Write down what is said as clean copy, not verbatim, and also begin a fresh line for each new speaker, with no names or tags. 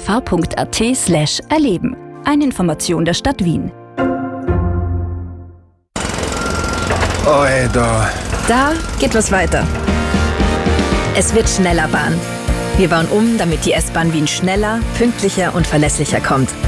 sbv.at/erleben. Eine Information der Stadt Wien.
Oi, da.
Da geht was weiter. Es wird schneller Bahn. Wir bauen um, damit die S-Bahn Wien schneller, pünktlicher und verlässlicher kommt.